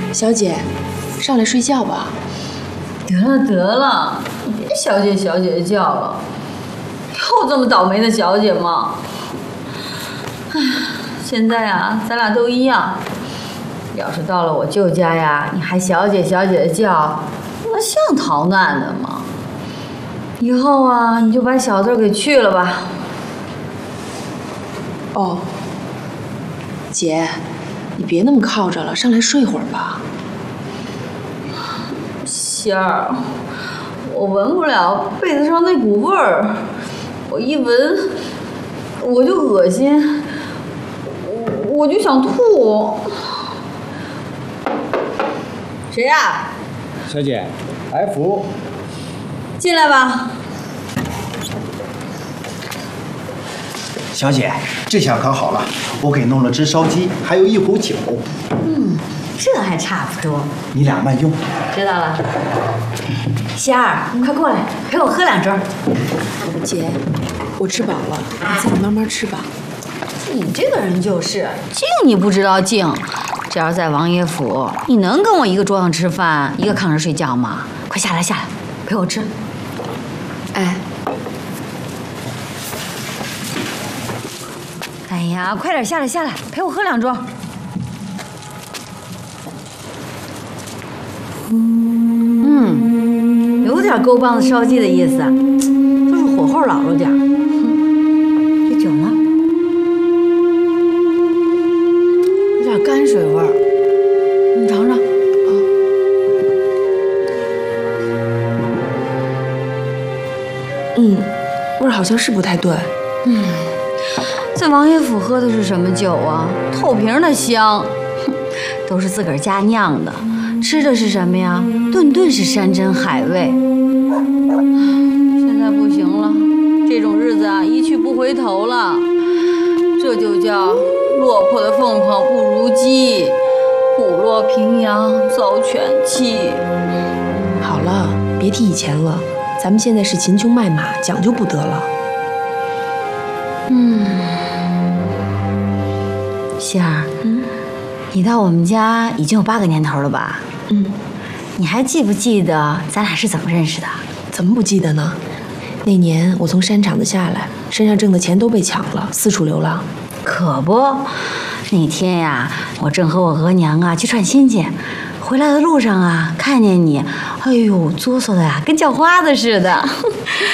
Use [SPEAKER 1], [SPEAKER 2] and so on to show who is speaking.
[SPEAKER 1] 小姐，上来睡觉吧。
[SPEAKER 2] 得了，你别小姐小姐的叫了，有这么倒霉的小姐吗？唉，现在啊，咱俩都一样。要是到了我舅家呀，你还小姐小姐的叫，那像逃难的吗？以后啊，你就把小字给去了吧。
[SPEAKER 1] 哦，姐，你别那么靠着了，上来睡会儿吧。
[SPEAKER 2] 仙儿，我闻不了被子上那股味儿，我一闻我就恶心，我就想吐。谁呀？
[SPEAKER 3] 小姐，来福。
[SPEAKER 2] 进来吧。
[SPEAKER 4] 小姐，这下可好了，我给弄了只烧鸡，还有一壶酒。
[SPEAKER 2] 这还差不多。
[SPEAKER 4] 你俩慢用。
[SPEAKER 2] 知道了。仙儿，快过来陪我喝2盅。
[SPEAKER 1] 姐，我吃饱了，你自己慢慢吃吧。
[SPEAKER 2] 你这个人就是敬你不知道敬。这要是在王爷府，你能跟我一个桌上吃饭，一个炕上睡觉吗？快下来，陪我吃。
[SPEAKER 1] 哎，
[SPEAKER 2] 哎呀，快点下来，陪我喝2盅。有点勾帮子烧鸡的意思，就是火候老了点。这酒呢？有点泔水味儿，你尝尝。
[SPEAKER 1] 味儿好像是不太对。
[SPEAKER 2] 在王爷府喝的是什么酒啊？透瓶的香，都是自个儿家酿的。吃的是什么呀？顿顿是山珍海味。现在不行了，这种日子啊，一去不回头了。这就叫落魄的凤凰不如鸡，虎落平阳遭犬欺。
[SPEAKER 1] 好了，别提以前了，咱们现在是秦琼卖马，讲究不得了。
[SPEAKER 2] 仙儿，你到我们家已经有8个年头了吧？你还记不记得咱俩是怎么认识的？
[SPEAKER 1] 怎么不记得呢？那年我从山场子下来，身上挣的钱都被抢了，四处流浪。
[SPEAKER 2] 可不，那天呀，我正和我额娘啊去串亲戚，回来的路上啊，看见你，哎呦，哆嗦的呀，跟叫花子似的。